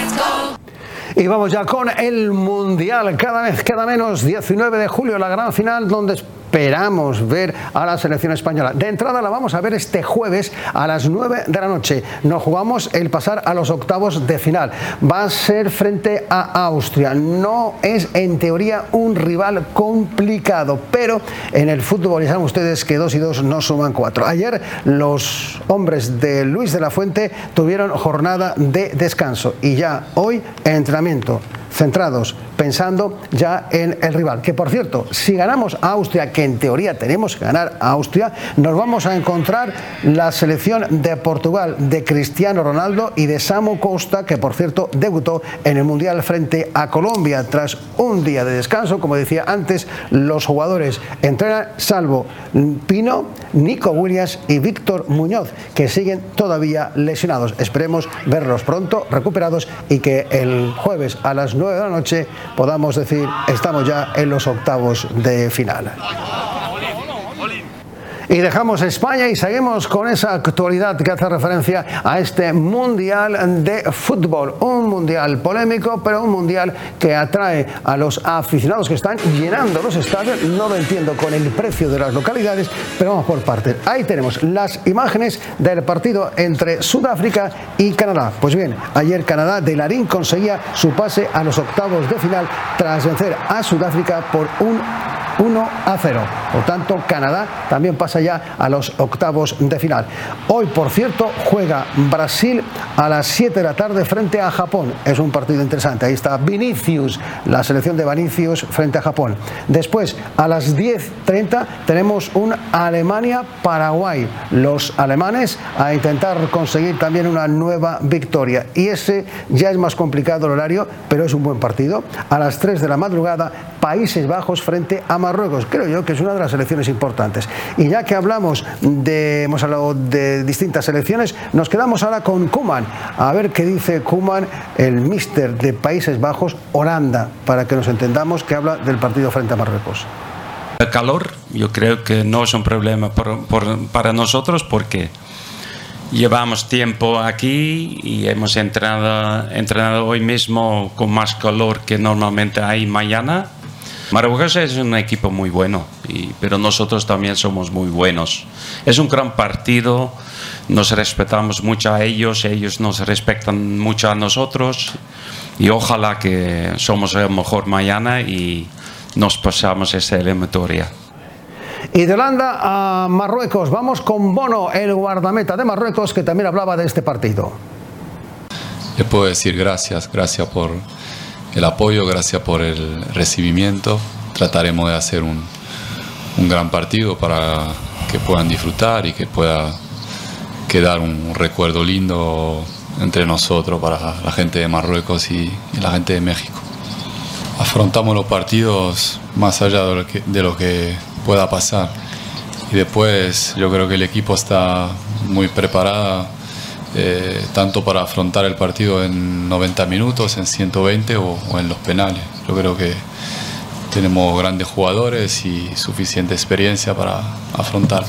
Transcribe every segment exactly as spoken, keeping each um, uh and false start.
Y vamos ya con el Mundial. Cada vez queda menos. Diecinueve de julio, la gran final, donde esperamos ver a la selección española. De entrada la vamos a ver este jueves a las nueve de la noche. Nos jugamos el pasar a los octavos de final. Va a ser frente a Austria. No es en teoría un rival complicado, pero en el fútbol ya saben ustedes que dos y dos no suman cuatro. Ayer los hombres de Luis de la Fuente tuvieron jornada de descanso y ya hoy entrenamiento, centrados, pensando ya en el rival. Que por cierto, si ganamos a Austria, que en teoría tenemos que ganar a Austria, nos vamos a encontrar la selección de Portugal de Cristiano Ronaldo y de Samu Costa, que por cierto debutó en el Mundial frente a Colombia. Tras un día de descanso, como decía antes, los jugadores entrenan, salvo Pino, Nico Williams y Víctor Muñoz, que siguen todavía lesionados. Esperemos verlos pronto recuperados y que el jueves a las nueve de la noche podamos decir estamos ya en los octavos de final. Y dejamos España y seguimos con esa actualidad que hace referencia a este Mundial de Fútbol. Un Mundial polémico, pero un Mundial que atrae a los aficionados que están llenando los estadios. No lo entiendo con el precio de las localidades, pero vamos por partes. Ahí tenemos las imágenes del partido entre Sudáfrica y Canadá. Pues bien, ayer Canadá de Larín conseguía su pase a los octavos de final tras vencer a Sudáfrica por un uno a cero. Por tanto, Canadá también pasa ya a los octavos de final. Hoy, por cierto, juega Brasil a las siete de la tarde frente a Japón. Es un partido interesante. Ahí está Vinicius, la selección de Vinicius frente a Japón. Después, a las diez treinta, tenemos un Alemania-Paraguay. Los alemanes a intentar conseguir también una nueva victoria. Y ese ya es más complicado el horario, pero es un buen partido. A las tres de la madrugada, Países Bajos frente a Marruecos. Creo yo que es una de las selecciones importantes. Y ya que hablamos de, hemos hablado de distintas selecciones, nos quedamos ahora con Koeman. A ver qué dice Koeman, el míster de Países Bajos, Holanda, para que nos entendamos, que habla del partido frente a Marruecos. El calor, yo creo que no es un problema por, por, para nosotros porque llevamos tiempo aquí y hemos entrenado, entrenado hoy mismo con más calor que normalmente hay mañana. Marruecos es un equipo muy bueno, y, pero nosotros también somos muy buenos. Es un gran partido, nos respetamos mucho a ellos, ellos nos respetan mucho a nosotros y ojalá que somos el mejor mañana y nos pasamos esta eliminatoria. Y de Holanda a Marruecos, vamos con Bono, el guardameta de Marruecos, que también hablaba de este partido. Le puedo decir gracias, gracias por el apoyo, gracias por el recibimiento. Trataremos de hacer un, un gran partido para que puedan disfrutar y que pueda quedar un recuerdo lindo entre nosotros para la gente de Marruecos y, y la gente de México. Afrontamos los partidos más allá de lo que, de lo que pueda pasar y después yo creo que el equipo está muy preparado eh, tanto para afrontar el partido en noventa minutos, en ciento veinte o, o en los penales. Yo creo que tenemos grandes jugadores y suficiente experiencia para afrontar.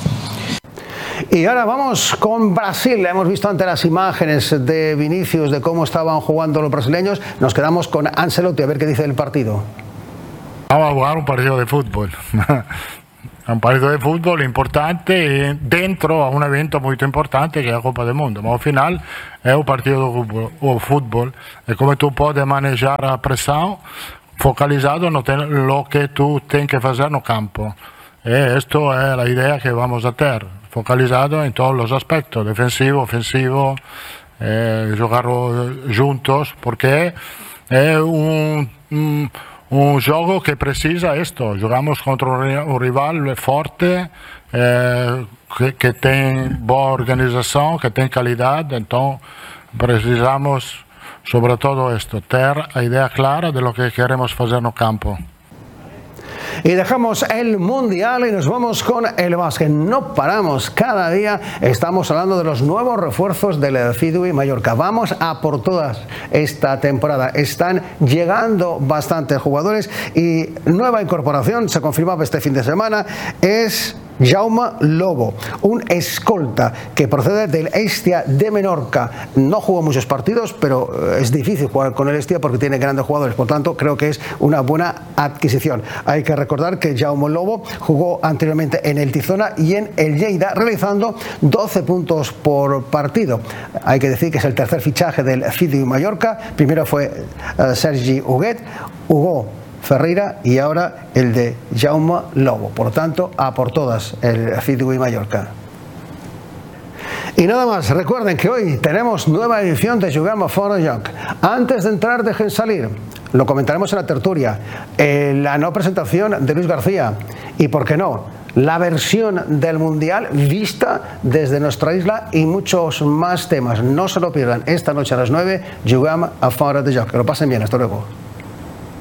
Y ahora vamos con Brasil. Hemos visto ante las imágenes de Vinicius de cómo estaban jugando los brasileños. Nos quedamos con Ancelotti a ver qué dice del partido. Vamos a jugar un partido de fútbol. Un partido de fútbol importante dentro a un evento muy importante que es la Copa del Mundo. Pero al final es un partido de fútbol, o fútbol. Es como tú puedes manejar la presión focalizado en lo que tú tienes que hacer en el campo. E esto es la idea que vamos a tener, focalizado en todos los aspectos, defensivo, ofensivo, eh, jugar juntos, porque es un, un, un juego que precisa esto. Jugamos contra un rival fuerte, eh, que, que tiene buena organización, que tiene calidad, entonces precisamos sobre todo esto, tener la idea clara de lo que queremos hacer en el campo. Y dejamos el Mundial y nos vamos con el básquet. No paramos, cada día estamos hablando de los nuevos refuerzos del Cidu y Mallorca. Vamos a por todas esta temporada. Están llegando bastantes jugadores y nueva incorporación, se confirmaba este fin de semana, es Jaume Lobo, un escolta que procede del Hestia de Menorca. No jugó muchos partidos, pero es difícil jugar con el Hestia porque tiene grandes jugadores, por tanto creo que es una buena adquisición. Hay que recordar que Jaume Lobo jugó anteriormente en el Tizona y en el Lleida, realizando doce puntos por partido. Hay que decir que es el tercer fichaje del Fídiu Mallorca. Primero fue uh, Sergi Huguet, Hugo Ferreira y ahora el de Jaume Lobo. Por lo tanto, a por todas el Fídiu Mallorca. Y nada más, recuerden que hoy tenemos nueva edición de Juguem a Fora de Joc. Antes de entrar, dejen salir, lo comentaremos en la tertulia, eh, la no presentación de Luis García y, por qué no, la versión del Mundial vista desde nuestra isla y muchos más temas. No se lo pierdan esta noche a las nueve, Juguem a Fora de Joc. Que lo pasen bien, hasta luego.